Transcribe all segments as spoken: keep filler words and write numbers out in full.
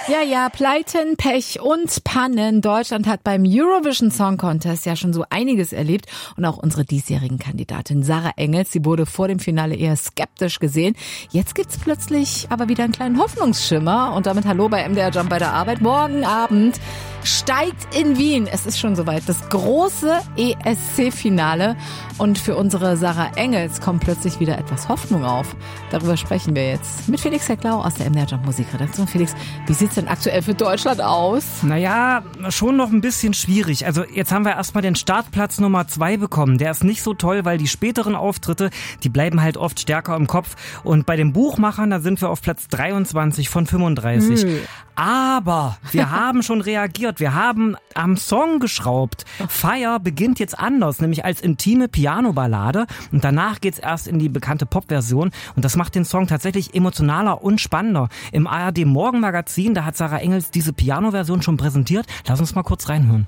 Ja, ja, Pleiten, Pech und Pannen. Deutschland hat beim Eurovision Song Contest ja schon so einiges erlebt. Und auch unsere diesjährigen Kandidatin Sarah Engels, die wurde vor dem Finale eher skeptisch gesehen. Jetzt gibt's plötzlich aber wieder einen kleinen Hoffnungsschimmer. Und damit hallo bei M D R Jump bei der Arbeit. Morgen Abend steigt in Wien. Es ist schon soweit. Das große E S C-Finale. Und für unsere Sarah Engels kommt plötzlich wieder etwas Hoffnung auf. Darüber sprechen wir jetzt mit Felix Hecklau aus der M D R Jump Musikredaktion. Felix, wie sieht's denn aktuell für Deutschland aus? Naja, schon noch ein bisschen schwierig. Also jetzt haben wir erstmal den Startplatz Nummer zwei bekommen. Der ist nicht so toll, weil die späteren Auftritte, die bleiben halt oft stärker im Kopf. Und bei den Buchmachern, da sind wir auf Platz dreiundzwanzig von fünfunddreißig. Hm. Aber wir haben schon reagiert. Wir haben am Song geschraubt. Fire beginnt jetzt anders, nämlich als intime Piano-Ballade. Und danach geht's erst in die bekannte Pop-Version. Und das macht den Song tatsächlich emotionaler und spannender. Im A R D-Morgenmagazin, da hat Sarah Engels diese Piano-Version schon präsentiert. Lass uns mal kurz reinhören.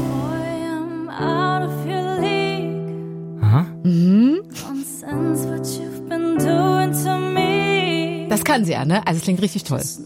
Aha. Mhm. Das kann sie ja, ne? Also es klingt richtig toll. Ich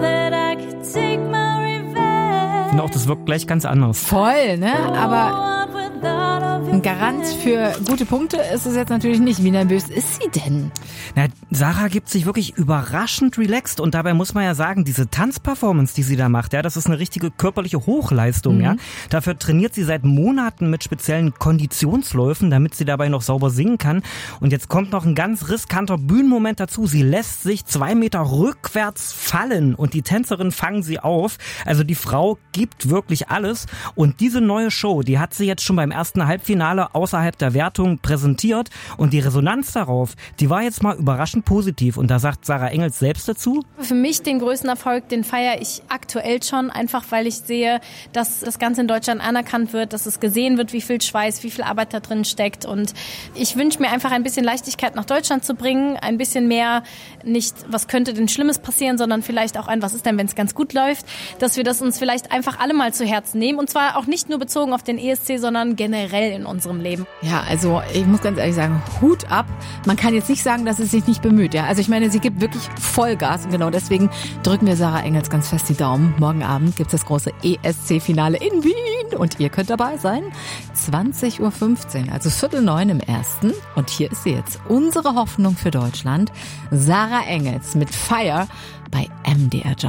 finde auch, das wirkt gleich ganz anders. Voll, ne? Aber ein Garant für gute Punkte ist es jetzt natürlich nicht. Wie nervös ist sie denn? Na, Sarah gibt sich wirklich überraschend relaxed und dabei muss man ja sagen, diese Tanzperformance, die sie da macht, ja, das ist eine richtige körperliche Hochleistung, mhm. ja. Dafür trainiert sie seit Monaten mit speziellen Konditionsläufen, damit sie dabei noch sauber singen kann. Und jetzt kommt noch ein ganz riskanter Bühnenmoment dazu. Sie lässt sich zwei Meter rückwärts fallen und die Tänzerin fangen sie auf. Also die Frau gibt wirklich alles und diese neue Show, die hat sie jetzt schon beim ersten Halbfinale außerhalb der Wertung präsentiert und die Resonanz darauf, die war jetzt mal überraschend positiv und da sagt Sarah Engels selbst dazu: Für mich den größten Erfolg, den feiere ich aktuell schon, einfach weil ich sehe, dass das Ganze in Deutschland anerkannt wird, dass es gesehen wird, wie viel Schweiß, wie viel Arbeit da drin steckt und ich wünsche mir einfach ein bisschen Leichtigkeit nach Deutschland zu bringen, ein bisschen mehr nicht, was könnte denn Schlimmes passieren, sondern vielleicht auch ein, was ist denn, wenn es ganz gut läuft, dass wir das uns vielleicht einfach alle mal zu Herzen nehmen und zwar auch nicht nur bezogen auf den E S C, sondern generell in unserem Leben. Ja, also ich muss ganz ehrlich sagen, Hut ab. Man kann jetzt nicht sagen, dass es sich nicht bemüht. Ja, also ich meine, sie gibt wirklich Vollgas und genau deswegen drücken wir Sarah Engels ganz fest die Daumen. Morgen Abend gibt es das große E S C-Finale in Wien und ihr könnt dabei sein. zwanzig Uhr fünfzehn, also Viertel neun im ersten. Und hier ist sie jetzt, unsere Hoffnung für Deutschland. Sarah Engels mit Fire bei M D R Jump.